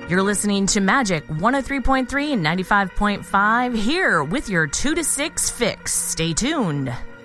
You're listening to Magic 103.3 and 95.5 here with your 2 to 6 fix. Stay tuned.